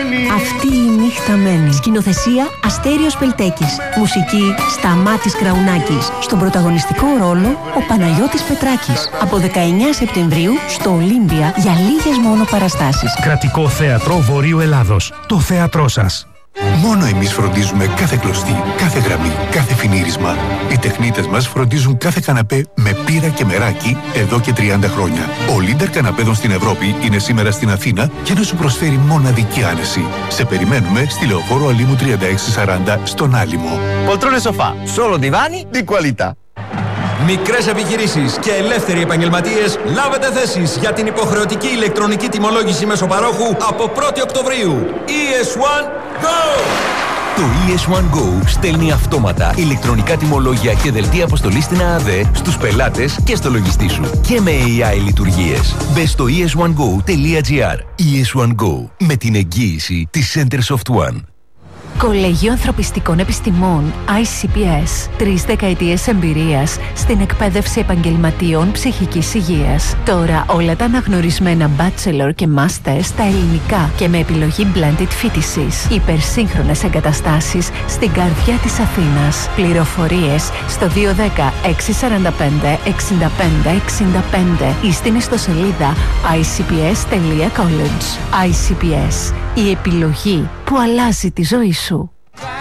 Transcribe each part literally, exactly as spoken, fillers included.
μένει. Αυτή η νύχτα μένει. Σκηνοθεσία Αστέριος Πελτέκης. Μουσική Σταμάτης Κραουνάκης. Στον πρωταγωνιστικό ρόλο ο Παναγιώτης Πετράκης. Από δεκαεννέα Σεπτεμβρίου στο Ολύμπια για λίγες μόνο παραστάσεις. Κρατικό Θέατρο Βορείου Ελλάδος. Το θέατρό σας. Μόνο εμείς φροντίζουμε κάθε κλωστή, κάθε γραμμή, κάθε φινίρισμα. Οι τεχνίτες μας φροντίζουν κάθε καναπέ με πύρα και μεράκι εδώ και τριάντα χρόνια. Ο Λίντερ καναπέδων στην Ευρώπη είναι σήμερα στην Αθήνα για να σου προσφέρει μοναδική άνεση. Σε περιμένουμε στη Λεωφόρο Αλήμου τριάντα έξι σαράντα στον Άλυμο. Poltrone sofà, solo divani di qualità. Μικρές επιχειρήσεις και ελεύθεροι επαγγελματίες, λάβετε θέσεις για την υποχρεωτική ηλεκτρονική τιμολόγηση μεσοπαρόχου από πρώτη Οκτωβρίου. ι ες ουάν Go! Το ι ες ουάν Go στέλνει αυτόματα ηλεκτρονικά τιμολόγια και δελτία αποστολής στην ΑΑΔΕ στους πελάτες και στο λογιστή σου. Και με έι άι λειτουργίες. Μπες στο ι ες ουάν γκο τελεία τζι άρ. ι ες ουάν Go, με την εγγύηση της Centersoft One. Κολέγιο Ανθρωπιστικών Επιστημών άι σι πι ες. Τρεις δεκαετίες εμπειρίας στην εκπαίδευση επαγγελματιών ψυχικής υγείας. Τώρα όλα τα αναγνωρισμένα bachelor και master στα ελληνικά και με επιλογή blended φοιτησής. Υπερσύγχρονες εγκαταστάσεις στην καρδιά της Αθήνας. Πληροφορίες στο δύο ένα μηδέν έξι τέσσερα πέντε εξήντα πέντε εξήντα πέντε ή στην ιστοσελίδα άι σι πι ες τελεία college. άι σι πι ες. Η επιλογή που αλλάζει τη ζωή σου.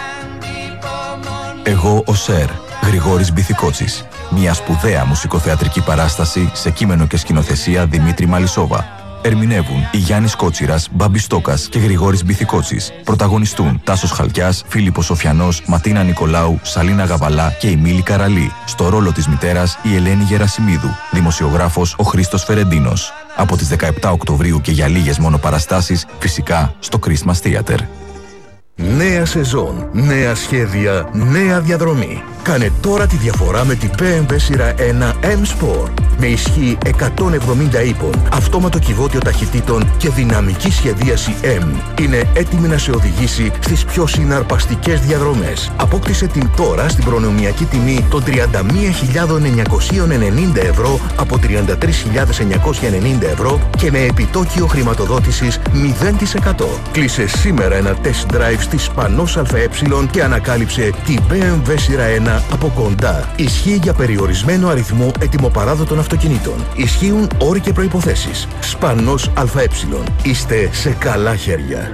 Εγώ ο Σερ, Γρηγόρης Μπιθικότσης. Μια σπουδαία μουσικοθεατρική παράσταση σε κείμενο και σκηνοθεσία Δημήτρη Μαλισσόβα. Ερμηνεύουν η Γιάννης Κότσιρας, Μπάμπης Στόκας και Γρηγόρης Μπιθικότσης. Πρωταγωνιστούν Τάσος Χαλκιάς, Φίλιππος Σοφιανός, Ματίνα Νικολάου, Σαλίνα Γαβαλά και η Μίλη Καραλή. Στο ρόλο της μητέρας η Ελένη Γερασιμίδου. Δημοσιογράφος ο Χρήστος Φερεντίνος. Από τις δεκαεπτά Οκτωβρίου και για λίγες μόνο παραστάσεις, φυσικά στο Christmas Theater. Νέα σεζόν, νέα σχέδια, νέα διαδρομή. Κάνε τώρα τη διαφορά με την μπι εμ ντάμπλιου σειρά ένα M Sport. Με ισχύ εκατόν εβδομήντα ύπων, αυτόματο κυβότιο ταχυτήτων και δυναμική σχεδίαση M. Είναι έτοιμη να σε οδηγήσει στις πιο συναρπαστικές διαδρομές. Απόκτησε την τώρα στην προνομιακή τιμή των τριάντα μία χιλιάδες εννιακόσια ενενήντα ευρώ από τριάντα τρεις χιλιάδες εννιακόσια ενενήντα ευρώ και με επιτόκιο χρηματοδότησης μηδέν τοις εκατό. Κλείσε σήμερα ένα test drive στη Σπανός ΑΕ και ανακάλυψε την μπι εμ ντάμπλιου σειρά ένα από κοντά. Ισχύει για περιορισμένο αριθμό ετοιμοπαράδοτων αυτοκινήτων. Ισχύουν όροι και προϋποθέσεις. Σπανός ΑΕ. Είστε σε καλά χέρια.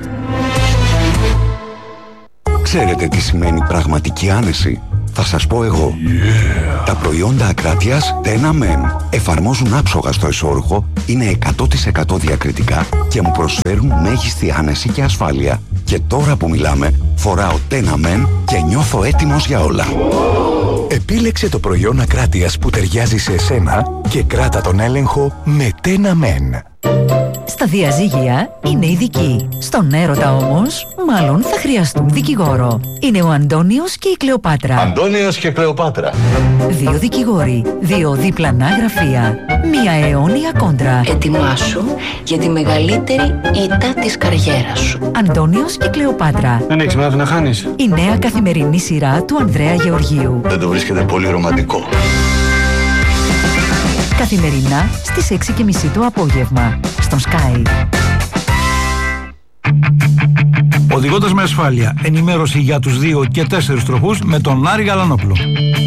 Ξέρετε τι σημαίνει πραγματική άνεση? Θα σας πω εγώ. Yeah. Τα προϊόντα Ακράτειας Τένα Μεν εφαρμόζουν άψογα στο εσώρουχο, είναι εκατό τοις εκατό διακριτικά και μου προσφέρουν μέγιστη άνεση και ασφάλεια. Και τώρα που μιλάμε, φοράω Τένα Μεν και νιώθω έτοιμος για όλα. Επίλεξε το προϊόν Ακράτειας που ταιριάζει σε εσένα και κράτα τον έλεγχο με Τένα Μεν. Στα διαζύγια είναι ειδικοί. Στον έρωτα όμως, μάλλον θα χρειαστούν δικηγόρο. Είναι ο Αντώνιος και η Κλεοπάτρα. Αντώνιος και Κλεοπάτρα. Δύο δικηγόροι, δύο διπλανά γραφεία, μία αιώνια κόντρα. Ετοιμάσου για τη μεγαλύτερη ήττα της καριέρας σου. Αντώνιος και Κλεοπάτρα. Δεν έχεις μάθει να χάνεις. Η νέα καθημερινή σειρά του Ανδρέα Γεωργίου. Δεν το βρίσκεται πολύ ρομαντικό. Καθημερινά στις έξι και μισή το απόγευμα στον Sky. Οδηγώντας με ασφάλεια. Ενημέρωση για τους δύο και τέσσερις τροχούς με τον Άρη Γαλανόπουλο.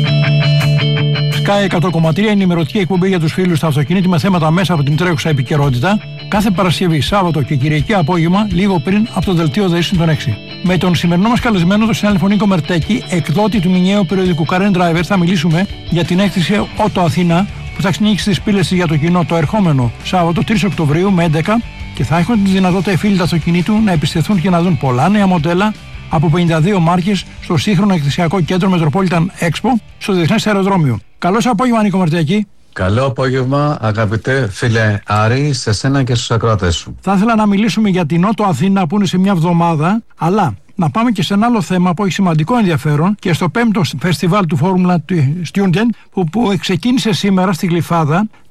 Sky εκατό κόμμα τρία, ενημερωτική εκπομπή για τους φίλους στα αυτοκίνητα με θέματα μέσα από την τρέχουσα επικαιρότητα. Κάθε Παρασκευή, Σάββατο και Κυριακή απόγευμα, λίγο πριν από το δελτίο Δέσιν των έξι. Με τον σημερινό μας καλεσμένο, τον συνάδελφο Νίκο Μερτέκη, εκδότη του μηνιαίου περιοδικού Car and Driver, θα μιλήσουμε για την έκθεση Ότο Αθήνα που θα ανοίξει τις πύλες για το κοινό το ερχόμενο Σάββατο τρεις Οκτωβρίου με έντεκα και θα έχουν τη δυνατότητα οι φίλοι του αυτοκινήτου να επισκεφθούν και να δουν πολλά νέα μοντέλα από πενήντα δύο μάρκες στο σύγχρονο εκθεσιακό κέντρο Metropolitan Expo στο Διεθνές Αεροδρόμιο. Καλό απόγευμα, Νίκο Μερτέκη. Καλό απόγευμα, αγαπητέ φίλε Άρη, σε σένα και στους ακροατές σου. Θα ήθελα να μιλήσουμε για την Ότο Αθήνα που είναι σε μια εβδομάδα, αλλά να πάμε και σε ένα άλλο θέμα που έχει σημαντικό ενδιαφέρον και στο πέμπτο φεστιβάλ του Φόρμουλα Student που, που ξεκίνησε σήμερα στη Γλυφάδα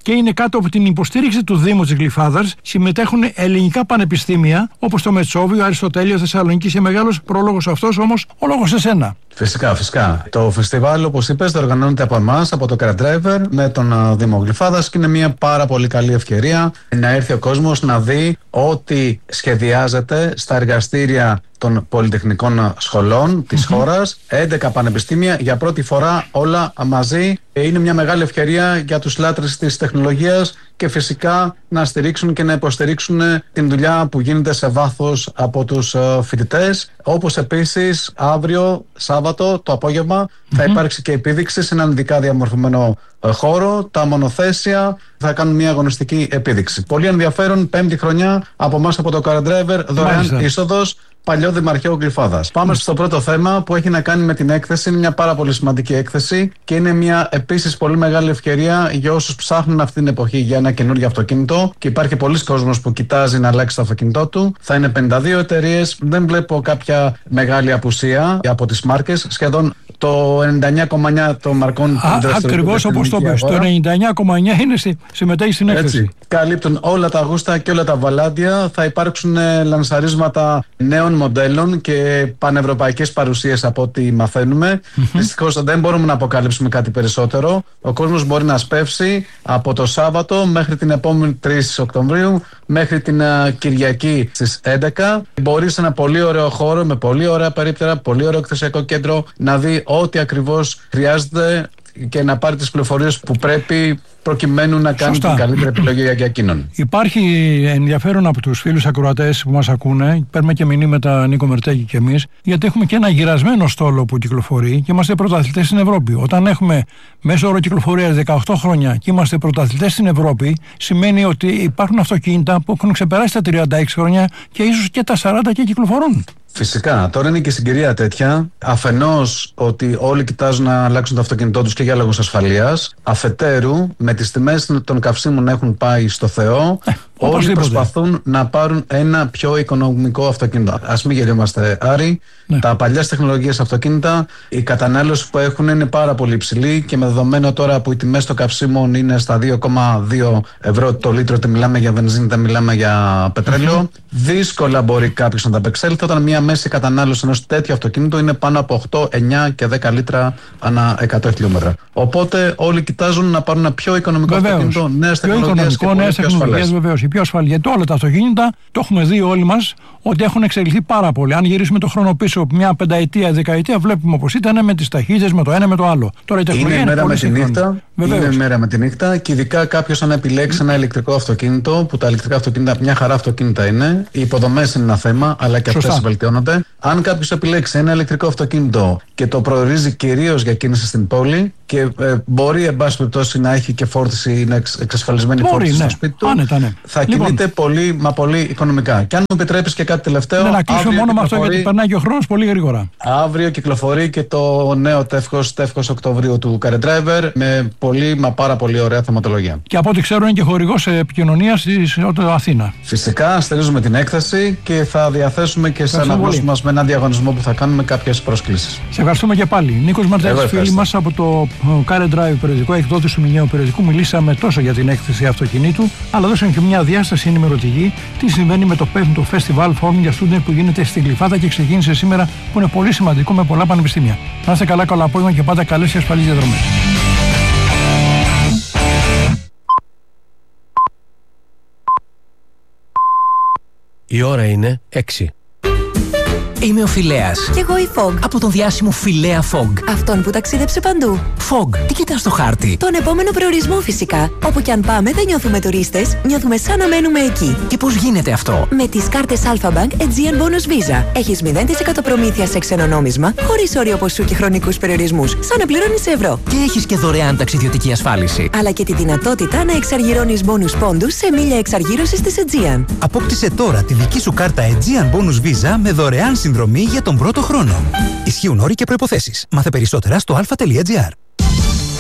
και είναι κάτω από την υποστήριξη του Δήμου της Γλυφάδας. Συμμετέχουν ελληνικά πανεπιστήμια όπως το Μετσόβιο, Αριστοτέλειο, Θεσσαλονίκη. Είσαι μεγάλος πρόλογος αυτός, όμως ο λόγος σε σένα. Φυσικά, φυσικά. Το φεστιβάλ, όπως είπες, διοργανώνεται από εμάς, από το Car Driver, με τον Δήμο Γλυφάδας και είναι μια πάρα πολύ καλή ευκαιρία να έρθει ο κόσμος να δει ό,τι σχεδιάζεται στα εργαστήρια των πολυτεχνικών σχολών της mm-hmm. χώρας, έντεκα πανεπιστήμια για πρώτη φορά όλα μαζί. Είναι μια μεγάλη ευκαιρία για τους λάτρες της τεχνολογίας και φυσικά να στηρίξουν και να υποστηρίξουν την δουλειά που γίνεται σε βάθος από τους φοιτητές. Όπως επίσης αύριο Σάββατο το απόγευμα mm-hmm. θα υπάρξει και επίδειξη σε έναν ειδικά διαμορφωμένο χώρο. Τα μονοθέσια θα κάνουν μια αγωνιστική επίδειξη. Πολύ ενδιαφέρον, πέμπτη χρονιά από εμάς από το Car Driver, δωρεάν είσοδος. Παλιό Δημαρχείο Γλυφάδας. Πάμε στο πρώτο θέμα που έχει να κάνει με την έκθεση. Είναι μια πάρα πολύ σημαντική έκθεση και είναι μια επίσης πολύ μεγάλη ευκαιρία για όσους ψάχνουν αυτή την εποχή για ένα καινούργιο αυτοκίνητο. Και υπάρχει πολλοί κόσμος που κοιτάζει να αλλάξει το αυτοκίνητό του. Θα είναι πενήντα δύο εταιρείες. Δεν βλέπω κάποια μεγάλη απουσία από τις μάρκες. Σχεδόν το ενενήντα εννιά κόμμα εννιά των μαρκών. Ακριβώς όπως το πες. Το ενενήντα εννιά κόμμα εννιά είναι συμμετέχει στην έκθεση. Έτσι. Καλύπτουν όλα τα γούστα και όλα τα βαλάντια. Θα υπάρξουν λανσαρίσματα νέων μοντέλων και πανευρωπαϊκές παρουσίες από ό,τι μαθαίνουμε. Mm-hmm. Δυστυχώς δεν μπορούμε να αποκαλύψουμε κάτι περισσότερο. Ο κόσμος μπορεί να σπεύσει από το Σάββατο μέχρι την επόμενη τρεις Οκτωβρίου, μέχρι την uh, Κυριακή στις έντεκα. Μπορεί σε ένα πολύ ωραίο χώρο με πολύ ωραία περίπτερα, πολύ ωραίο εκθεσιακό κέντρο να δει ό,τι ακριβώς χρειάζεται και να πάρει τις πληροφορίες που πρέπει προκειμένου να κάνει Σωστά. την καλύτερη επιλογή για εκείνον. Υπάρχει ενδιαφέρον από τους φίλους ακροατές που μας ακούνε, παίρνουμε και μηνύματα Νίκο Μερτέκη και εμείς, γιατί έχουμε και ένα γυρασμένο στόλο που κυκλοφορεί και είμαστε πρωταθλητές στην Ευρώπη. Όταν έχουμε μέσο όρο κυκλοφορίας δεκαοκτώ χρόνια και είμαστε πρωταθλητές στην Ευρώπη, σημαίνει ότι υπάρχουν αυτοκίνητα που έχουν ξεπεράσει τα τριάντα έξι χρόνια και ίσως και τα σαράντα και κυκλοφορούν. Φυσικά. Τώρα είναι και συγκυρία τέτοια. Αφενός ότι όλοι κοιτάζουν να αλλάξουν το αυτοκίνητό τους και για λόγους ασφαλείας. Αφετέρου, με τις τιμές των καυσίμων να έχουν πάει στο Θεό, ε, όλοι προσπαθούν να πάρουν ένα πιο οικονομικό αυτοκίνητο. Ας μην γελιόμαστε, Άρη. Ναι. Τα παλιές τεχνολογίες αυτοκίνητα, η κατανάλωση που έχουν είναι πάρα πολύ υψηλή και με δεδομένο τώρα που οι τιμές των καυσίμων είναι στα δύο κόμμα δύο ευρώ το λίτρο, ότι μιλάμε για βενζίνη, δεν μιλάμε για πετρέλαιο, mm-hmm. δύσκολα μπορεί κάποιος να τα απεξέλθει όταν μια μέση κατανάλωση ενός τέτοιου αυτοκίνητου είναι πάνω από οκτώ, εννιά και δέκα λίτρα ανά εκατό χιλιόμετρα. Οπότε όλοι κοιτάζουν να πάρουν ένα πιο οικονομικό βεβαίως. αυτοκίνητο, νέες τεχνολογίες και πολύ πιο ασφαλές. Βεβαίως, η πιο ασφαλή. Γιατί όλα τα αυτοκίνητα, το έχουμε δει όλοι μας, ότι έχουν εξελιχθεί πάρα πολύ. Αν γυρίσουμε το χρόνο πίσω μια πενταετία, δεκαετία, βλέπουμε όπως ήταν με τις ταχύτητες, με το ένα, με το άλλο. Τώρα η τεχνολογία είναι, είναι μέρα με τη νύχτα. Βεβαίως. Είναι μέρα με τη νύχτα και ειδικά κάποιος αν επιλέξει ένα ηλεκτρικό αυτοκίνητο, που τα ηλεκτρικά αυτοκίνητα μια χαρά αυτοκίνητα είναι, οι υποδομές είναι ένα θέμα, αλλά και αυτές βελτιώνονται. Αν κάποιος επιλέξει ένα ηλεκτρικό αυτοκίνητο και το προορίζει κυρίως για κίνηση στην πόλη και ε, μπορεί εν πάση περιπτώσει να έχει και φόρτιση, είναι εξ, εξασφαλισμένη μπορεί, φόρτιση ναι. στο σπίτι του, Άνετα, ναι. θα λοιπόν. κινείται πολύ μα πολύ οικονομικά. Και αν μου επιτρέπεις και κάτι τελευταίο. Ναι, να κλείσουμε μόνο με αυτό γιατί περνάει και ο χρόνος πολύ γρήγορα. Αύριο κυκλοφορεί και το νέο τεύχος, τεύχος Οκτωβρίου του Car Driver με πολύ μα πάρα πολύ ωραία θεματολογία. Και από ό,τι ξέρω είναι και χορηγός επικοινωνίας στην Αθήνα. Φυσικά στηρίζουμε την έκθεση και θα διαθέσουμε και σε αναγνώσεις μας με έναν διαγωνισμό που θα κάνουμε κάποιες προσκλήσεις. Σε ευχαριστούμε και πάλι. Νίκος Μαρτέκης, φίλοι μας από το Car Drive περιοδικό, εκδότης του μηνιαίου περιοδικού, μιλήσαμε τόσο για την έκθεση αυτοκινήτου, αλλά δώσαμε και μια διάσταση ενημερωτική τι συμβαίνει με το πέμπτο Festival Forming για Student που γίνεται στη Γλυφάδα και ξεκίνησε σήμερα, που είναι πολύ σημαντικό με πολλά πανεπιστήμια. Να είστε καλά, καλό απόγευμα και πάντα καλές και ασφαλείς διαδρομές. Η ώρα είναι έξι. Είμαι ο Φιλέας. Κι εγώ η Fog. Από τον διάσημο Φιλέα Fog. Αυτόν που ταξίδεψε παντού. Fog, τι κοιτάς στο χάρτη? Τον επόμενο προορισμό φυσικά. Όπου κι αν πάμε δεν νιώθουμε τουρίστες, νιώθουμε σαν να μένουμε εκεί. Και πώς γίνεται αυτό? Με τις κάρτες Alpha Bank Aegean Bonus Visa. Έχεις μηδέν τοις εκατό προμήθεια σε ξενονόμισμα, χωρίς όριο ποσού και χρονικούς περιορισμούς. Σαν να πληρώνεις σε ευρώ. Και έχεις και δωρεάν ταξιδιωτική ασφάλιση. Αλλά και τη δυνατότητα να εξαργυρώνεις bonus πόντους σε μίλια εξαργύρωσης της Aegean. Απόκτησε τώρα τη δική σου κάρτα Aegean Bonus Visa με δωρεάν συνδρομή για τον πρώτο χρόνο. Ισχύουν όροι και προϋποθέσεις. Μάθε περισσότερα στο αλφα τελεία τζι άρ.